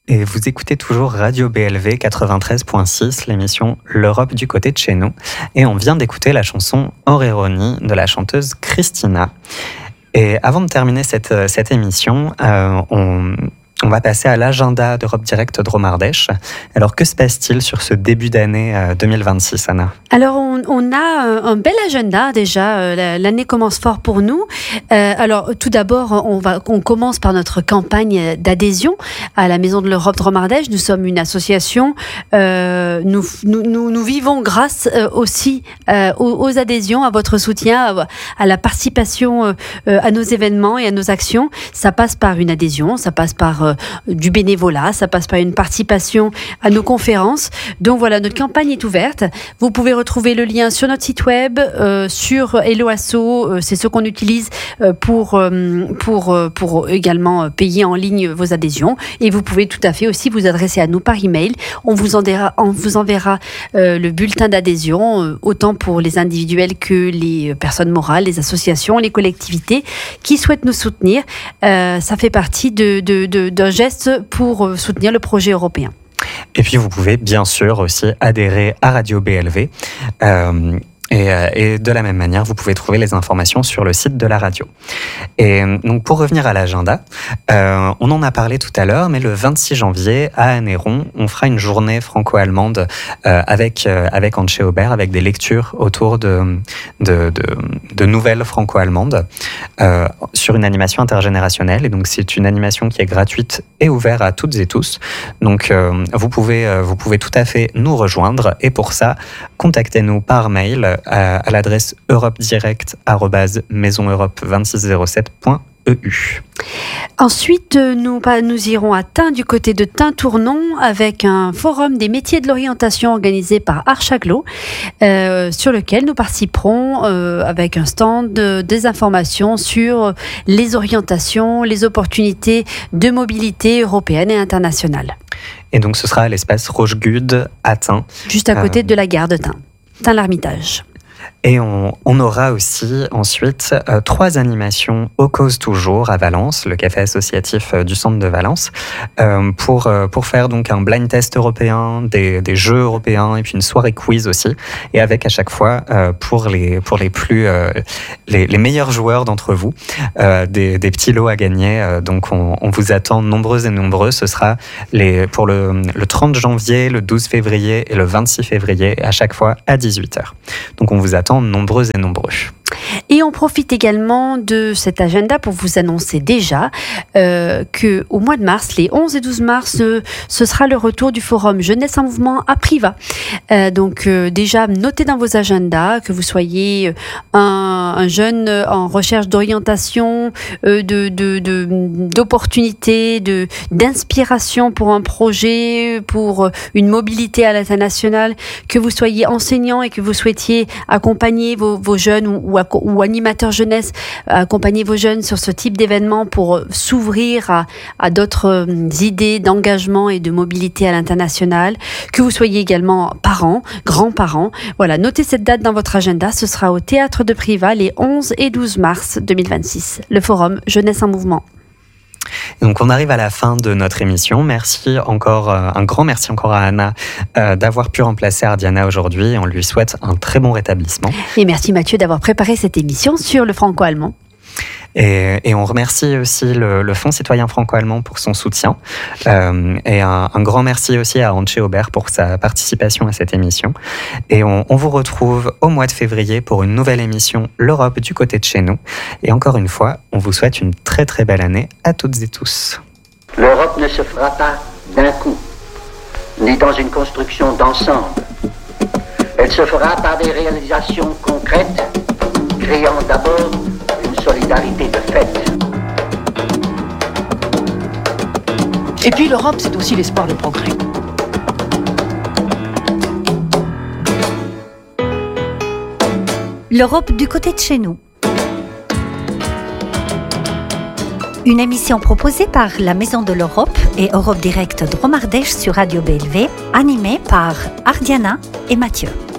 Et vous écoutez toujours Radio BLV 93.6, l'émission L'Europe du côté de chez nous. Et on vient d'écouter la chanson Oreroni de la chanteuse Christina. Et avant de terminer cette émission, on va passer à l'agenda d'Europe Direct Drôme-Ardèche. Alors, que se passe-t-il sur ce début d'année 2026, Anna ? Alors, on a un bel agenda déjà. L'année commence fort pour nous. Alors, tout d'abord, on commence par notre campagne d'adhésion à la Maison de l'Europe Drôme-Ardèche. Nous sommes une association. Nous vivons grâce aussi aux adhésions, à votre soutien, à la participation à nos événements et à nos actions. Ça passe par une adhésion, ça passe par du bénévolat, ça passe par une participation à nos conférences. Donc voilà, notre campagne est ouverte. Vous pouvez retrouver le lien sur notre site web, sur Hello Asso, c'est ce qu'on utilise pour également payer en ligne vos adhésions. Et vous pouvez tout à fait aussi vous adresser à nous par email. On vous enverra le bulletin d'adhésion, autant pour les individuels que les personnes morales, les associations, les collectivités qui souhaitent nous soutenir. Ça fait partie d'un geste pour soutenir le projet européen. Et puis vous pouvez bien sûr aussi adhérer à Radio BLV. Et de la même manière, vous pouvez trouver les informations sur le site de la radio. Et donc, pour revenir à l'agenda, on en a parlé tout à l'heure, mais le 26 janvier, à Anneyron, on fera une journée franco-allemande avec Antje Aubert, avec des lectures autour de nouvelles franco-allemandes sur une animation intergénérationnelle. Et donc, c'est une animation qui est gratuite et ouverte à toutes et tous. Donc, vous pouvez tout à fait nous rejoindre. Et pour ça, contactez-nous par mail à l'adresse europedirect@maisoneurope2607.eu. Ensuite, nous irons à Tain, du côté de Tain-Tournon, avec un forum des métiers de l'orientation organisé par Archaglo, sur lequel nous participerons avec un stand, des informations sur les orientations, les opportunités de mobilité européenne et internationale. Et donc, ce sera à l'espace Rochegude à Tain. Juste à côté de la gare de Tain, Tain-l'Hermitage. Et on aura aussi ensuite 3 animations au Cause Toujours à Valence, le café associatif du centre de Valence, pour faire donc un blind test européen, des jeux européens et puis une soirée quiz aussi, et avec à chaque fois pour les meilleurs joueurs d'entre vous des petits lots à gagner. Donc on vous attend nombreux et nombreux. Ce sera pour le 30 janvier, le 12 février et le 26 février, à chaque fois à 18h. Donc on vous attend nombreux et nombreux. Et on profite également de cet agenda pour vous annoncer déjà qu'au mois de mars, les 11 et 12 mars, ce sera le retour du forum Jeunesse en Mouvement à Privas. Donc déjà, notez dans vos agendas que vous soyez un jeune en recherche d'orientation, d'opportunités, d'inspiration pour un projet, pour une mobilité à l'international, que vous soyez enseignant et que vous souhaitiez accompagner vos jeunes ou animateurs jeunesse, accompagner vos jeunes sur ce type d'événement pour s'ouvrir à d'autres idées d'engagement et de mobilité à l'international, que vous soyez également parents, grands-parents. Voilà, notez cette date dans votre agenda, ce sera au Théâtre de Privas les 11 et 12 mars 2026, le forum Jeunesse en Mouvement. Donc on arrive à la fin de notre émission. Merci encore, un grand merci encore à Anna d'avoir pu remplacer Ardiana aujourd'hui. On lui souhaite un très bon rétablissement. Et merci Mathieu d'avoir préparé cette émission sur le franco-allemand. Et on remercie aussi le Fonds citoyen franco-allemand pour son soutien. Et un grand merci aussi à Antje Aubert pour sa participation à cette émission. Et on vous retrouve au mois de février pour une nouvelle émission L'Europe du côté de chez nous. Et encore une fois, on vous souhaite une très très belle année à toutes et tous. L'Europe ne se fera pas d'un coup, ni dans une construction d'ensemble. Elle se fera par des réalisations concrètes, créant d'abord une solidarité de fait. Et puis l'Europe, c'est aussi l'espoir de progrès. L'Europe du côté de chez nous. Une émission proposée par la Maison de l'Europe et Europe Direct Drôme-Ardèche sur Radio BLV, animée par Ardiana et Mathieu.